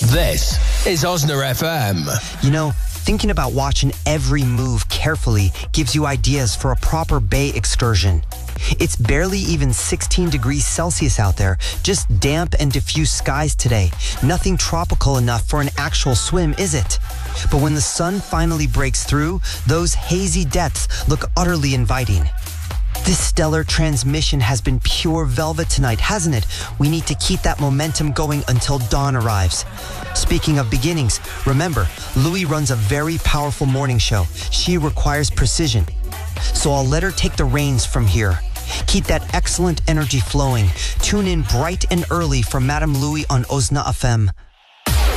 This is Osna FM. You know, thinking about watching every move carefully gives you ideas for a proper bay excursion. It's barely even 16 degrees Celsius out there, just damp and diffuse skies today. Nothing tropical enough for an actual swim, is it? But when the sun finally breaks through, those hazy depths look utterly inviting. This stellar transmission has been pure velvet tonight, hasn't it? We need to keep that momentum going until dawn arrives. Speaking of beginnings, remember, Louie runs a very powerful morning show. She requires precision. So I'll let her take the reins from here. Keep that excellent energy flowing. Tune in bright and early for Madame Louie on Osna FM.